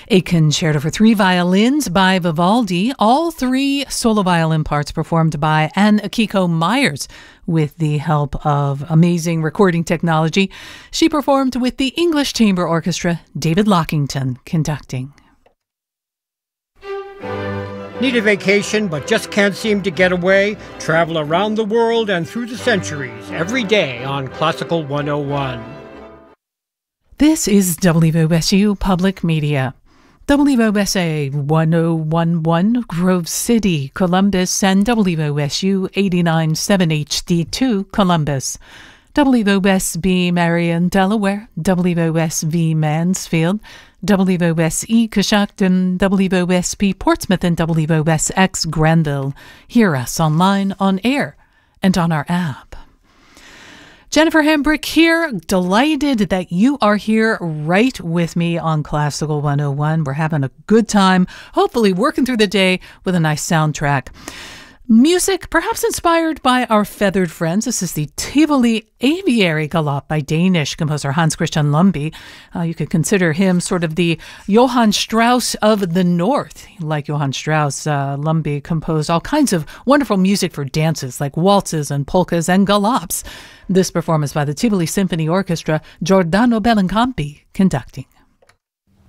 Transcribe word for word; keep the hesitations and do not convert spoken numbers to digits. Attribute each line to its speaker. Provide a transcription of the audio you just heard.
Speaker 1: A concerto for three violins by Vivaldi, all three solo violin parts performed by Anne Akiko Myers with the help of amazing recording technology. She performed with the English Chamber Orchestra, David Lockington conducting.
Speaker 2: Need a vacation but just can't seem to get away? Travel around the world and through the centuries every day on Classical one oh one.
Speaker 1: This is W O S U Public Media. W O S A one oh one one Grove City, Columbus, and W O S U eighty-nine point seven H D two Columbus. W O S B Marion, Delaware, W O S V Mansfield, W O S E Coshocton, W O S P Portsmouth, and W O S X Granville. Hear us online, on air, and on our app. Jennifer Hambrick here, delighted that you are here right with me on Classical one oh one. We're having a good time, hopefully working through the day with a nice soundtrack. Music, perhaps inspired by our feathered friends. This is the Tivoli Aviary Galop by Danish composer Hans Christian Lumby. Uh, you could consider him sort of the Johann Strauss of the North. Like Johann Strauss, uh, Lumby composed all kinds of wonderful music for dances, like waltzes and polkas and galops. This performance by the Tivoli Symphony Orchestra, Giordano Bellincampi conducting.